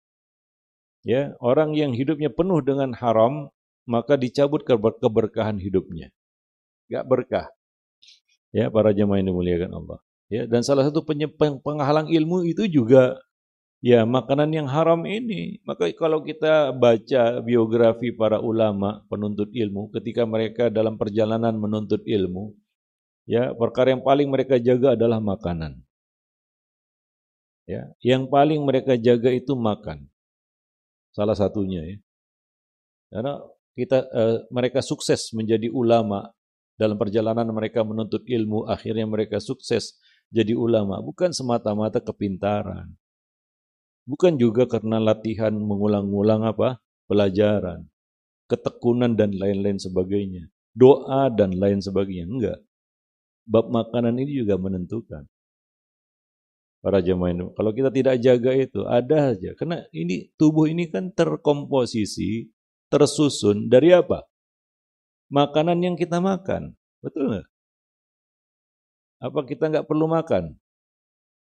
Ya, orang yang hidupnya penuh dengan haram, maka dicabut keberkahan hidupnya. Gak berkah. Ya, para jemaah yang dimuliakan Allah. Ya, dan salah satu penghalang ilmu itu juga ya makanan yang haram ini. Maka kalau kita baca biografi para ulama penuntut ilmu ketika mereka dalam perjalanan menuntut ilmu, ya perkara yang paling mereka jaga adalah makanan. Ya, yang paling mereka jaga itu makan. Salah satunya ya. Karena kita eh, mereka sukses menjadi ulama dalam perjalanan mereka menuntut ilmu, akhirnya mereka sukses jadi ulama bukan semata-mata kepintaran. Bukan juga karena latihan mengulang-ulang apa? Pelajaran, ketekunan dan lain-lain sebagainya. Doa dan lain sebagainya, enggak. Bab makanan ini juga menentukan. Para jemaah, kalau kita tidak jaga itu, ada aja. Karena ini tubuh ini kan terkomposisi, tersusun dari apa? Makanan yang kita makan. Betul enggak? Apa kita enggak perlu makan?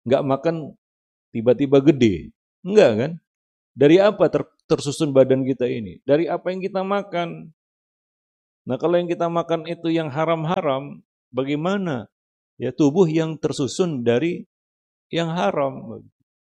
nggak makan tiba-tiba gede. Enggak kan? Dari apa ter, tersusun badan kita ini? Dari apa yang kita makan. Nah kalau yang kita makan itu yang haram-haram, bagaimana? Ya tubuh yang tersusun dari yang haram.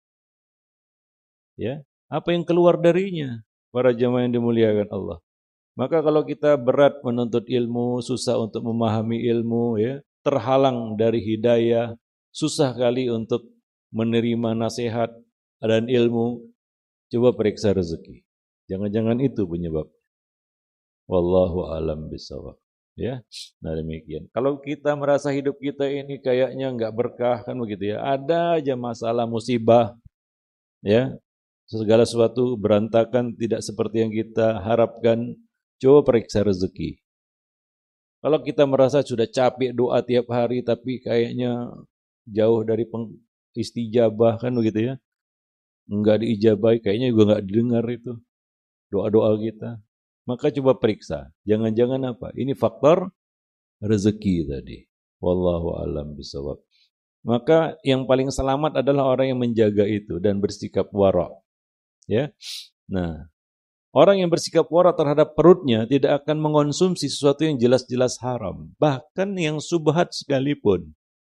Ya, apa yang keluar darinya? Para jamaah yang dimuliakan Allah. Maka kalau kita berat menuntut ilmu, susah untuk memahami ilmu, ya, terhalang dari hidayah, susah kali untuk menerima nasihat dan ilmu, coba periksa rezeki. Jangan-jangan itu penyebab. Wallahu alam bisawab. Ya, nah demikian. Kalau kita merasa hidup kita ini kayaknya nggak berkah kan begitu ya, ada aja masalah musibah, ya, segala sesuatu berantakan tidak seperti yang kita harapkan. Coba periksa rezeki. Kalau kita merasa sudah capek doa tiap hari tapi kayaknya jauh dari istijabah kan begitu ya, enggak diijabahi, kayaknya juga enggak didengar itu doa-doa kita. Maka coba periksa, jangan-jangan apa? Ini faktor rezeki tadi. Wallahu a'lam bishawab. Maka yang paling selamat adalah orang yang menjaga itu dan bersikap wara'. Ya. Nah, orang yang bersikap wara' terhadap perutnya tidak akan mengonsumsi sesuatu yang jelas-jelas haram, bahkan yang subhat sekalipun.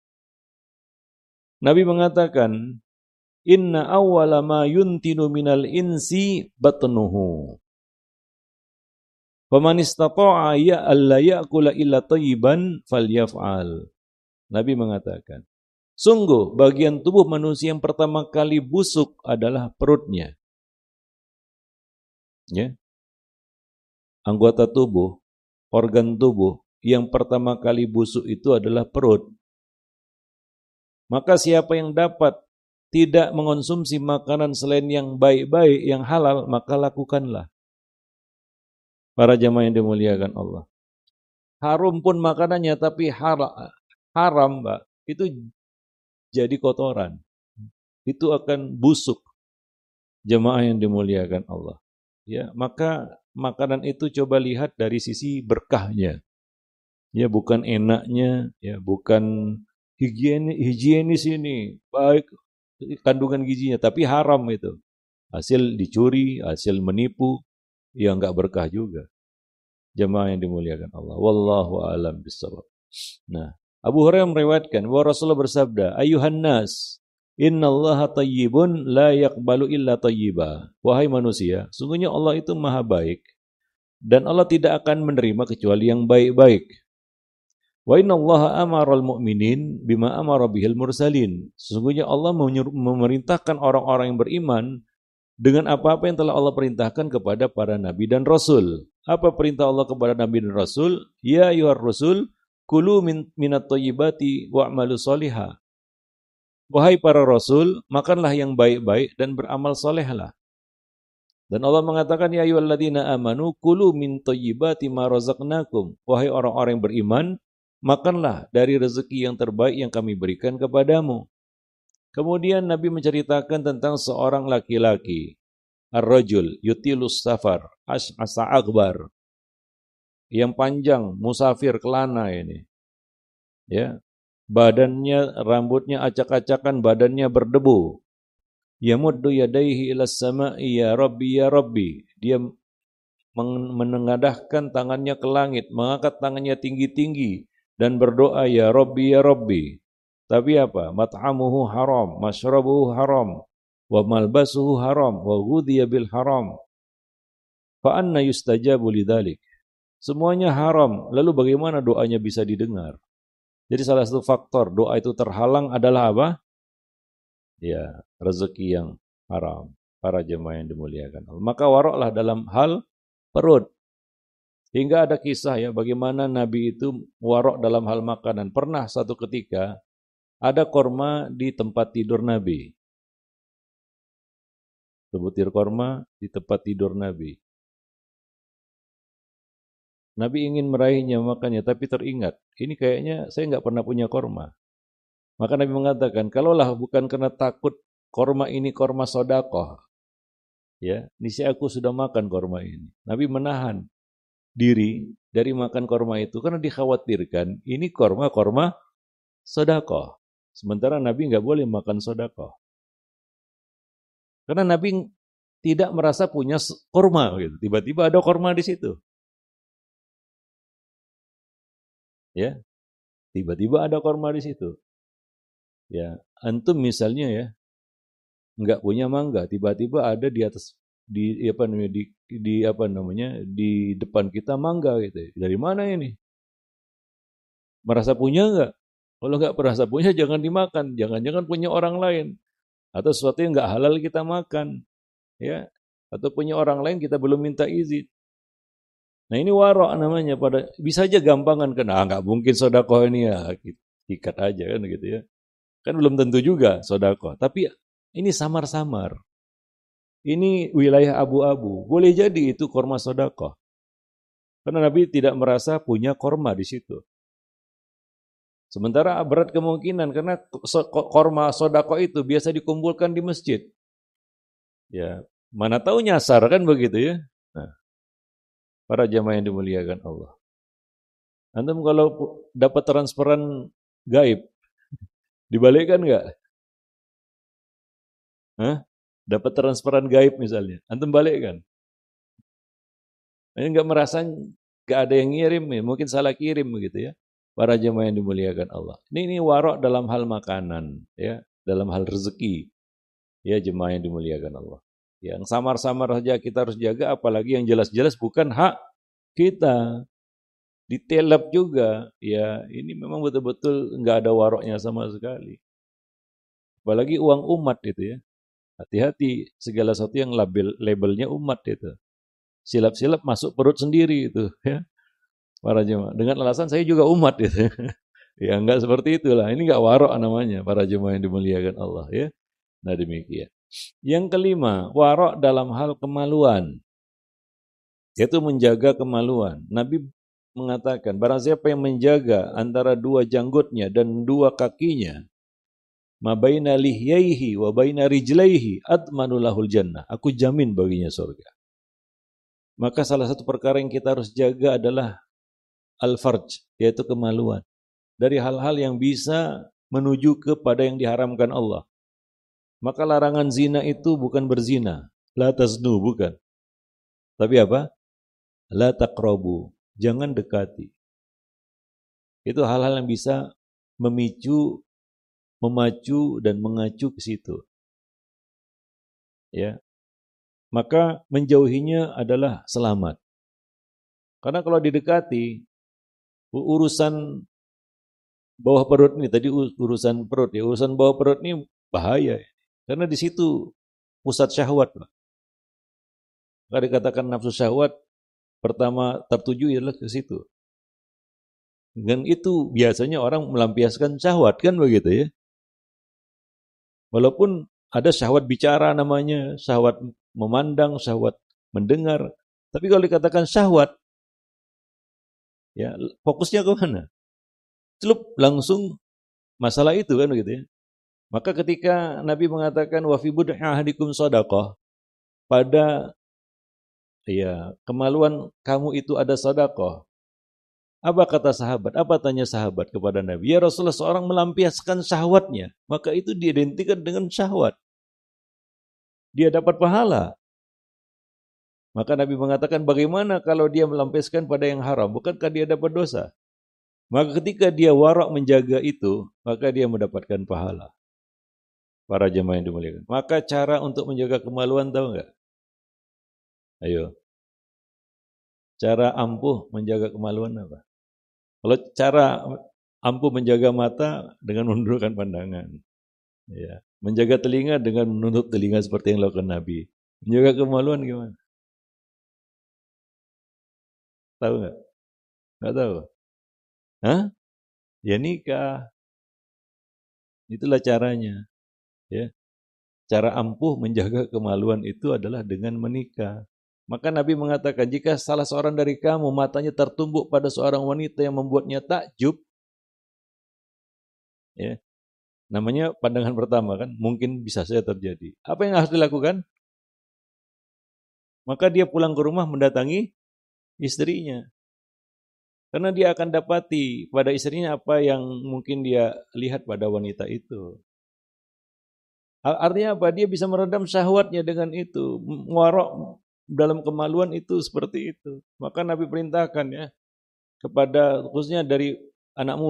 Nabi mengatakan, "Inna awwala ma yuntinu minal insi batnuhu. Faman istata'a ya alla ya'kula illa thayyiban falyaf'al." Nabi mengatakan, sungguh bagian tubuh manusia yang pertama kali busuk adalah perutnya. Ya. Anggota tubuh, organ tubuh yang pertama kali busuk itu adalah perut. Maka siapa yang dapat tidak mengonsumsi makanan selain yang baik-baik, yang halal, maka lakukanlah. Para jamaah yang dimuliakan Allah. Harum pun makanannya, tapi haram, haram Mbak, itu jadi kotoran. Itu akan busuk. Jamaah yang dimuliakan Allah. Ya, maka makanan itu coba lihat dari sisi berkahnya. Ya, bukan enaknya, ya, bukan higienis, higienis ini, baik kandungan gizinya, tapi haram itu. Hasil dicuri, hasil menipu, ya enggak berkah juga. Jamaah yang dimuliakan Allah. Wallahu a'lam bishawab. Nah, Abu Hurairah meriwayatkan bahwa Rasulullah bersabda, "Ayuhan nas, innallaha tayyibun la yaqbalu illa tayyiba." Wahai manusia, sungguhnya Allah itu maha baik dan Allah tidak akan menerima kecuali yang baik-baik. Wa innallaha amaral mu'minin bima amara bihil mursalin. Sesungguhnya Allah memerintahkan orang-orang yang beriman dengan apa-apa yang telah Allah perintahkan kepada para nabi dan rasul. Apa perintah Allah kepada nabi dan rasul? Ya ayyuhar rasul, kulu min minat thayyibati wa'malu sholihah. Wahai para rasul, makanlah yang baik-baik dan beramal solehlah. Dan Allah mengatakan, ya ayyuhalladzina amanu kulu min thayyibati ma razaqnakum. Wahai orang-orang yang beriman, makanlah dari rezeki yang terbaik yang kami berikan kepadamu. Kemudian Nabi menceritakan tentang seorang laki-laki, ar-rajul yutilus safar, as'asa akbar, yang panjang, musafir, kelana ini. Ya, badannya, rambutnya acak-acakan, badannya berdebu. Yamuddu yadaihi ilas sama'i ya Rabbi ya Rabbi. Dia menengadahkan tangannya ke langit, mengangkat tangannya tinggi-tinggi dan berdoa ya Rabbi ya Rabbi. Tapi apa? Mat'amuhu haram, mashrabuhu haram, wa malbasuhu haram, wa ghudhiya bil haram. Fa anna yustajabu lidzalik. Semuanya haram, lalu bagaimana doanya bisa didengar? Jadi salah satu faktor doa itu terhalang adalah apa? Ya, rezeki yang haram. Para jemaah yang dimuliakan Allah. Maka waroklah dalam hal perut. Hingga ada kisah ya bagaimana Nabi itu warok dalam hal makanan. Pernah satu ketika ada korma di tempat tidur Nabi. Sebutir korma di tempat tidur Nabi. Nabi ingin meraihnya makannya, tapi teringat, ini kayaknya saya nggak pernah punya korma. Maka Nabi mengatakan, kalaulah bukan karena takut korma ini korma sodakoh, ya, niscaya aku sudah makan korma ini. Nabi menahan diri dari makan korma itu karena dikhawatirkan ini korma-korma sodakoh. Sementara Nabi nggak boleh makan sedekah. Karena Nabi tidak merasa punya korma gitu. Tiba-tiba ada korma di situ. Ya, tiba-tiba ada korma di situ. Ya, antum misalnya ya, nggak punya mangga, tiba-tiba ada di atas di apa namanya di, di apa namanya di depan kita mangga gitu. Dari mana ini? Merasa punya nggak? Kalau nggak merasa punya jangan dimakan, jangan-jangan punya orang lain atau sesuatu yang nggak halal kita makan, ya. Atau punya orang lain kita belum minta izin. Nah ini warok namanya. Pada bisa aja gampangan kan, ah nggak mungkin sodakoh ini ya, ikat aja kan gitu ya. Kan belum tentu juga sodakoh. Tapi ini samar-samar. Ini wilayah abu-abu. Boleh jadi itu korma sodakoh. Karena Nabi tidak merasa punya korma di situ. Sementara berat kemungkinan karena korma sodakoh itu biasa dikumpulkan di masjid. Ya, mana tahu nyasar kan begitu ya. Nah, para jamaah yang dimuliakan Allah. Antum kalau dapat transferan gaib, dibalikkan nggak? Hah? Dapat transferan gaib misalnya, antum balikkan? Ini nggak merasa nggak ada yang ngirim, mungkin salah kirim begitu ya. Para jemaah yang dimuliakan Allah. Ini ini warok dalam hal makanan, ya, dalam hal rezeki, ya jemaah yang dimuliakan Allah. Yang samar-samar saja kita harus jaga, apalagi yang jelas-jelas bukan hak kita. Ditelap juga, ya ini memang betul-betul nggak ada waroknya sama sekali. Apalagi uang umat itu ya. Hati-hati segala sesuatu yang label labelnya umat itu. Silap-silap masuk perut sendiri itu ya. Para jemaah. Dengan alasan saya juga umat itu. Ya enggak seperti itulah. Ini enggak warok namanya para jemaah yang dimuliakan Allah ya. Nah demikian. Yang kelima, warok dalam hal kemaluan. Yaitu menjaga kemaluan. Nabi mengatakan, barang siapa yang menjaga antara dua janggutnya dan dua kakinya, ma baina lihyaihi wa baina rijlaihi admanu lahul jannah. Aku jamin baginya surga. Maka salah satu perkara yang kita harus jaga adalah al-farj, yaitu kemaluan. Dari hal-hal yang bisa menuju kepada yang diharamkan Allah. Maka larangan zina itu bukan berzina. La taznu, bukan. Tapi apa? La taqrabu, jangan dekati. Itu hal-hal yang bisa memicu, memacu dan mengacu ke situ. Ya. Maka menjauhinya adalah selamat. Karena kalau didekati, urusan bawah perut ini, tadi urusan perut ya, urusan bawah perut ini bahaya. Karena di situ pusat syahwat. Maka dikatakan nafsu syahwat pertama tertuju ialah ke situ. Dan itu biasanya orang melampiaskan syahwat kan begitu ya. Walaupun ada syahwat bicara namanya, syahwat memandang, syahwat mendengar. Tapi kalau dikatakan syahwat, ya fokusnya ke mana? Celup langsung masalah itu kan begitu ya. Maka ketika Nabi mengatakan wa fi bud'i ahadikum shadaqah, pada ya kemaluan kamu itu ada sedekah. Apa kata sahabat? Apa tanya sahabat kepada Nabi? Ya Rasulullah, seorang melampiaskan syahwatnya, maka itu diidentikan dengan syahwat. Dia dapat pahala. Maka Nabi mengatakan, bagaimana kalau dia melampiaskan pada yang haram? Bukankah dia dapat dosa? Maka ketika dia warak menjaga itu, maka dia mendapatkan pahala. Para jemaah yang dimuliakan. Maka cara untuk menjaga kemaluan tahu enggak? Ayo. Cara ampuh menjaga kemaluan apa? Kalau cara ampuh menjaga mata dengan menundukkan pandangan. Ya. Menjaga telinga dengan menutup telinga seperti yang dilakukan Nabi. Menjaga kemaluan gimana? Tahu enggak? Enggak tahu? Hah? Ya nikah. Itulah caranya. Ya. Cara ampuh menjaga kemaluan itu adalah dengan menikah. Maka Nabi mengatakan, jika salah seorang dari kamu matanya tertumbuk pada seorang wanita yang membuatnya takjub, ya, namanya pandangan pertama kan, mungkin bisa saja terjadi. Apa yang harus dilakukan? Maka dia pulang ke rumah mendatangi istrinya. Karena dia akan dapati pada istrinya apa yang mungkin dia lihat pada wanita itu. Artinya apa? Dia bisa meredam syahwatnya dengan itu. Muarok dalam kemaluan itu seperti itu. Maka Nabi perintahkan ya kepada khususnya dari anak muda